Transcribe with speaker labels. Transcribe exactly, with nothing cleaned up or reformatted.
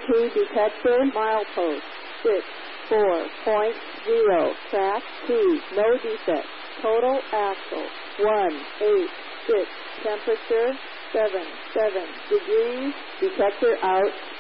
Speaker 1: two detector, milepost six four point zero, track two, no defect, total axle one eight six, temperature seven seven degrees, detector out.